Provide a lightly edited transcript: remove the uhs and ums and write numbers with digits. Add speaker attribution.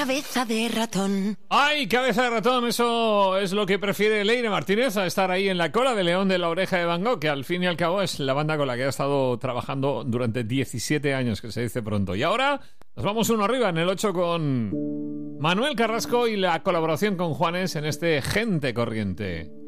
Speaker 1: Cabeza de ratón.
Speaker 2: ¡Ay, cabeza de ratón! Eso es lo que prefiere Leire Martínez, a estar ahí en la cola de León de la Oreja de Van Gogh, que al fin y al cabo es la banda con la que ha estado trabajando durante 17 años, que se dice pronto. Y ahora nos vamos uno arriba, en el 8, con Manuel Carrasco y la colaboración con Juanes en este Gente Corriente.